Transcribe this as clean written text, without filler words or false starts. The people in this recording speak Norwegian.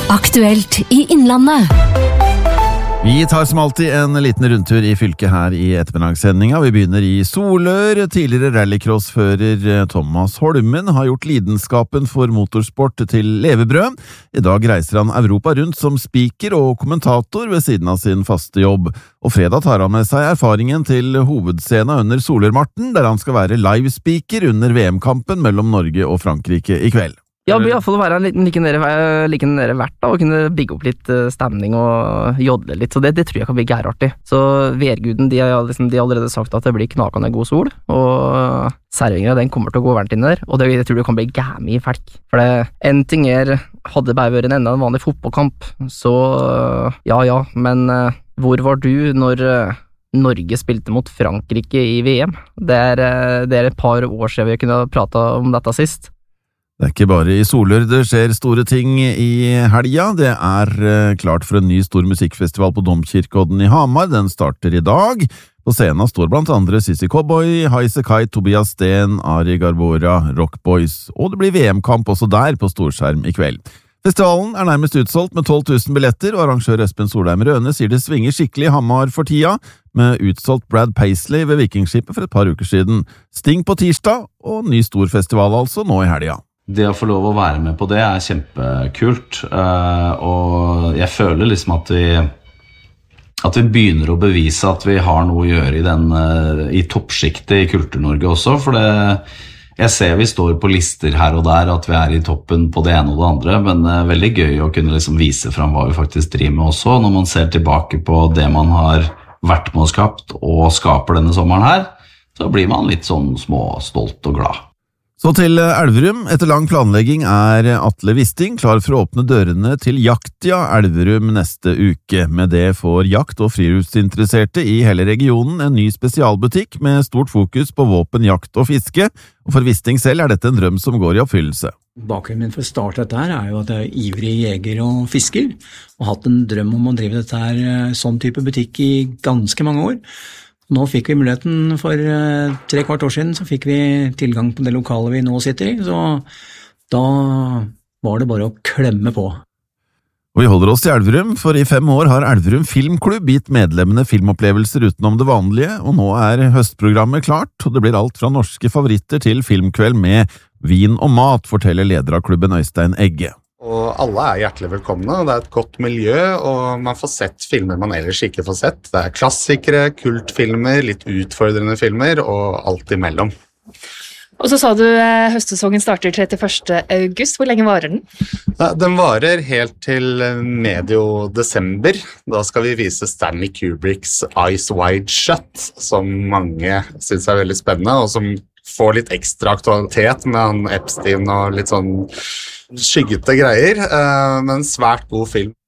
Aktuelt i Innlandet. Vi tar som alltid en liten rundtur i fylket her i ettermiddagssendinga. Vi begynner i Solør. Tidligere rallycrossfører Thomas Holmen har gjort lidenskapen for motorsport til levebrød. I dag reiser han Europa rundt som speaker og kommentator ved siden av sin faste jobb. Og fredag tar han med seg erfaringen til hovedscenen under Solørmarten, der han skal være livespeaker under VM-kampen mellom Norge og Frankrike i kveld. Ja, det blir i hvert fall å være en like nere verdt da, og kunne bygge opp litt stemning og jodle litt, så det tror jeg kan bli gærartig. Så værguden, de har allerede sagt at det blir knakende god sol, og serveringen den kommer til å gå varmt inn der, og jeg tror det kan bli gæmi i felk. For en ting hadde bare vært en vanlig fotballkamp, så ja, men hvor var du når Norge spilte mot Frankrike i VM? Det er et par år siden vi kunne prate om dette sist. Det ikke bare i Solør det skjer store ting i helga. Det klart for en ny stor musikkfestival på Domkirkeodden i Hamar. Den starter i dag. På scenen står blant andre Sissy Cowboy, Highasakite, Tobias Sten, Ari Garbora, Rock Boys, og det blir VM-kamp også der på storskjerm i kveld. Festivalen nærmest utsolgt med 12 000 billetter, og arrangør Espen Solheim Røne sier det svinger skikkelig i Hamar for tida, med utsolgt Brad Paisley ved Vikingskipet for et par uker siden. Sting på tirsdag, og ny stor festival altså nå i helga. Det å få lov å være med på det kjempekult, og jeg føler liksom at vi begynner å bevise at vi har noe å gjøre i toppskiktet i Kultur-Norge også, for jeg ser vi står på lister her og der at vi i toppen på det ene og det andre, men veldig gøy å kunne liksom vise frem hva vi faktisk driver med også, når man ser tilbake på det man har vært med og skapt og skaper denne sommeren her, så blir man litt sånn småstolt og glad. Så til Elverum. Etter lang planlegging Atle Wisting klar for å åpne dørene til Jaktia Elverum neste uke. Med det får jakt- og friluftsinteresserte i hele regionen en ny spesialbutikk med stort fokus på våpen, jakt og fiske, og for Wisting selv dette en drøm som går i oppfyllelse. Bakgrunnen min for å starte dette her jo at jeg ivrig jeger og fisker, og hatt en drøm om å drive dette her sånn type butikk i ganske mange år. Nå fikk vi muligheten for 3/4 år siden, så fikk vi tilgang på det lokalet vi nå sitter i, så da var det bare å klemme på. Og vi holder oss til Elverum, for i 5 år har Elverum Filmklubb gitt medlemmene filmopplevelser utenom det vanlige, og nå høstprogrammet klart, og det blir alt fra norske favoritter til filmkveld med vin og mat, forteller leder av klubben Øystein Egge. Og alle hjertelig velkomne, og det et godt miljø, og man får sett filmer man ellers ikke får sett. Det klassikere, kultfilmer, litt utfordrende filmer, og alt imellom. Og så sa du høstsesongen starter 31. august. Hvor lenge varer den? Den varer helt til medio desember. Da skal vi vise Stanley Kubricks Eyes Wide Shut, som mange synes veldig spennende, og som får litt ekstra aktualitet med han Epstein og litt sånn skyggete greier, men svært god film.